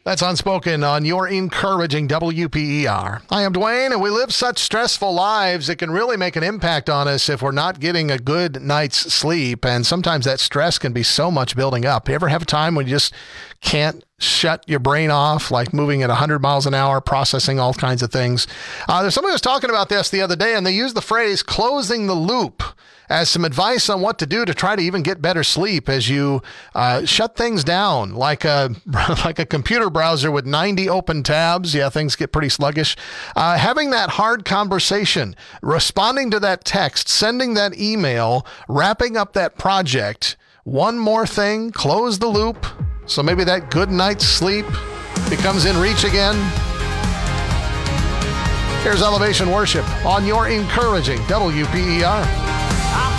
That's Unspoken on your encouraging WPER. I am Dwayne, and we live such stressful lives, it can really make an impact on us if we're not getting a good night's sleep, and sometimes that stress can be so much building up. You ever have a time when you just can't shut your brain off, like moving at 100 miles an hour, processing all kinds of things? There's somebody who was talking about this the other day, and they used the phrase closing the loop as some advice on what to do to try to even get better sleep as you shut things down, like a computer browser with 90 open tabs. Yeah, things get pretty sluggish. Having that hard conversation, responding to that text, sending that email, wrapping up that project. One more thing, close the loop, so maybe that good night's sleep becomes in reach again. Here's Elevation Worship on your encouraging WPER.